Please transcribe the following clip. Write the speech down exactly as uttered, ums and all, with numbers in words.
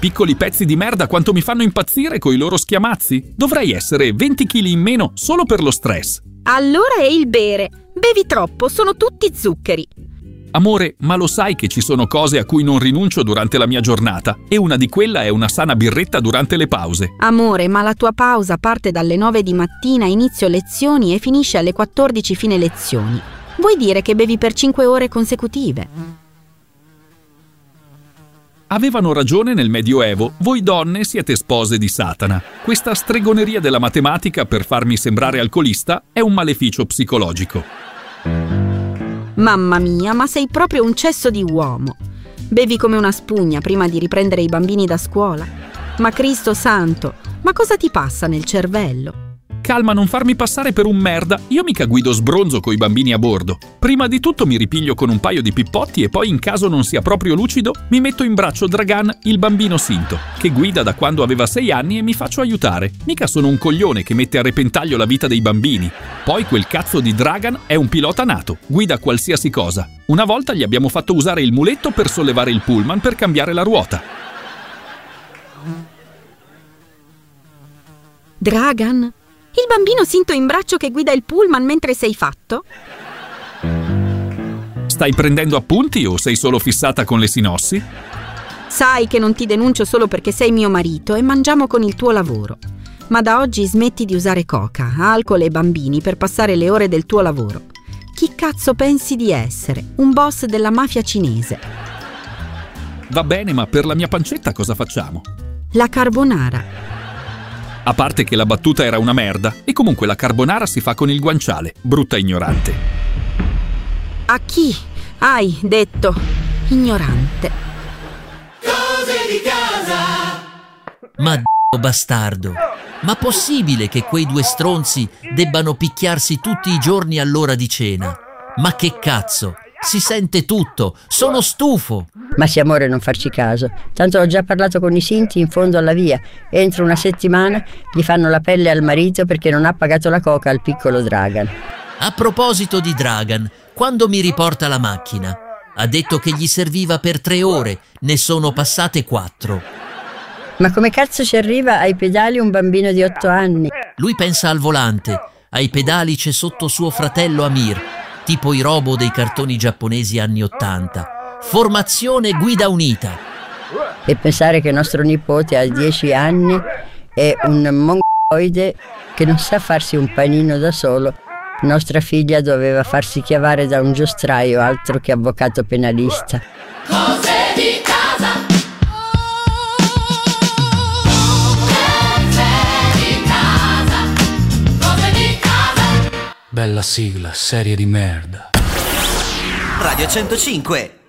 piccoli pezzi di merda quanto mi fanno impazzire coi loro schiamazzi? Dovrei essere venti chili in meno solo per lo stress. Allora è il bere. Bevi troppo, sono tutti zuccheri. Amore, ma lo sai che ci sono cose a cui non rinuncio durante la mia giornata e una di quella è una sana birretta durante le pause. Amore, ma la tua pausa parte dalle nove di mattina, inizio lezioni e finisce alle quattordici fine lezioni. Vuoi dire che bevi per cinque ore consecutive? Avevano ragione nel Medioevo, voi donne siete spose di Satana. Questa stregoneria della matematica per farmi sembrare alcolista è un maleficio psicologico. Mamma mia, ma sei proprio un cesso di uomo. Bevi come una spugna prima di riprendere i bambini da scuola. Ma Cristo santo, ma cosa ti passa nel cervello? Calma, non farmi passare per un merda, io mica guido sbronzo coi bambini a bordo. Prima di tutto mi ripiglio con un paio di pippotti e poi, in caso non sia proprio lucido, mi metto in braccio Dragan, il bambino Sinto, che guida da quando aveva sei anni e mi faccio aiutare. Mica sono un coglione che mette a repentaglio la vita dei bambini. Poi quel cazzo di Dragan è un pilota nato, guida qualsiasi cosa. Una volta gli abbiamo fatto usare il muletto per sollevare il pullman per cambiare la ruota. Dragan? Il bambino Sinto in braccio che guida il pullman mentre sei fatto? Stai prendendo appunti o sei solo fissata con le sinossi? Sai che non ti denuncio solo perché sei mio marito e mangiamo con il tuo lavoro. Ma da oggi smetti di usare coca, alcol e bambini per passare le ore del tuo lavoro. Chi cazzo pensi di essere? Un boss della mafia cinese? Va bene, ma per la mia pancetta cosa facciamo? La carbonara. A parte che la battuta era una merda, e comunque la carbonara si fa con il guanciale, brutta ignorante. A chi hai detto ignorante? Cose di casa. Ma d***o bastardo, ma possibile che quei due stronzi debbano picchiarsi tutti i giorni all'ora di cena? Ma che cazzo? Si sente tutto, sono stufo. Ma sì, amore, non farci caso. Tanto ho già parlato con i Sinti in fondo alla via. Entro una settimana gli fanno la pelle al marito perché non ha pagato la coca al piccolo Dragan. A proposito di Dragan, quando mi riporta la macchina? Ha detto che gli serviva per tre ore, ne sono passate quattro. Ma come cazzo ci arriva ai pedali un bambino di otto anni? Lui pensa al volante, ai pedali c'è sotto suo fratello Amir, tipo i robo dei cartoni giapponesi anni ottanta. Formazione guida unita. E pensare che nostro nipote a dieci anni è un mongoloide che non sa farsi un panino da solo. Nostra figlia doveva farsi chiavare da un giostraio, altro che avvocato penalista. Cose di casa. Cose di casa. Cose di casa. Bella sigla, serie di merda. Radio centocinque.